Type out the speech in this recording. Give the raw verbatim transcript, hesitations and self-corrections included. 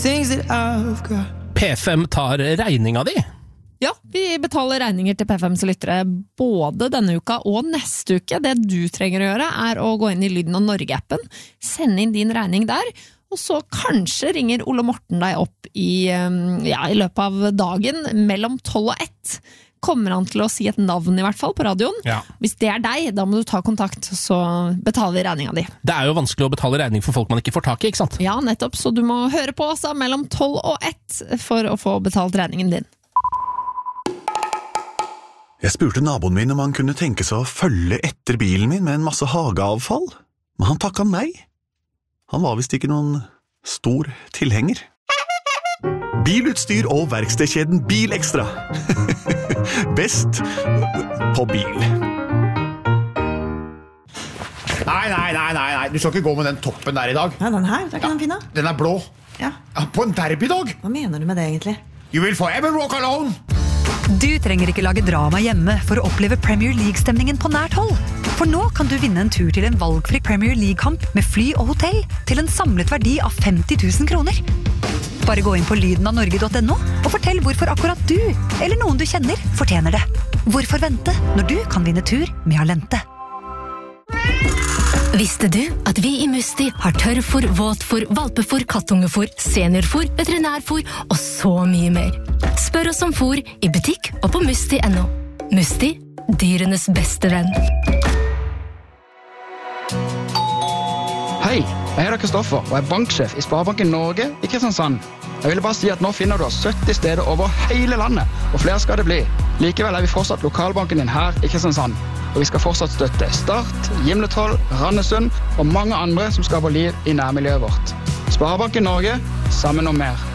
P fem tar regninga di. Ja, vi betaler regninger til P fems lyttere både denne uka og neste uke. Det du trenger å gjøre er å gå inn i Lyden av Norge-appen, sende inn din regning der, og så kanskje ringer Ole Morten deg opp i, ja, i løpet av dagen mellom tolv og ett. Kommer han til å si et navn i hvert fall på radioen. Ja. Hvis det er deg, da må du ta kontakt, så betaler vi regninga di. Det er jo vanskelig å betale regning for folk man ikke får tak i, ikke sant? Ja, nettopp, så du må høre på oss da, mellom tolv og ett for å få betalt regningen din. Jeg spurte naboen min om han kunne tenke seg å følge etter bilen min med en masse hageavfall, men han takket nei. Han var vist ikke noen stor tilhenger. Bilutstyr og verkstedkjeden Bil Extra. Best på bil. Nei, nei, nei, nei, nei, du skal ikke gå med den toppen der i dag. Ja, den her, det er ikke den fine. Den er blå. Ja. Ja, på en derbydag. Hva mener du med det egentlig? You will forever walk alone. Du trenger ikke lage drama hjemme for å oppleve Premier League-stemningen på nært hold. For nå kan du vinne en tur til en valgfri Premier League-kamp med fly og hotell til en samlet verdi av femti tusen kroner. Bare gå inn på lyden av norge punktum no og fortell hvorfor akkurat du, eller noen du kjenner, fortjener det. Hvorfor vente når du kan vinne tur med Alente? Visste du at vi i Musti har tørrfor, våtfor, valpefor, kattungefor, seniorfor, veterinærfor og så mye mer? Spør oss om for i butikk og på musti punktum no. Musti, dyrenes beste venn. Hei, jeg heter Kristoffer og er banksjef i Sparebanken Norge i Kristiansand. Jeg ville bare si at nå finner du oss sytti steder over hele landet, og flere skal det bli. Likevel er vi fortsatt lokalbanken din her i Kristiansand, og vi skal fortsatt støtte Start, Gimletroll, Randesund og mange andre som skaper liv i nærmiljøet vårt. Sparebanken Norge, sammen om mer.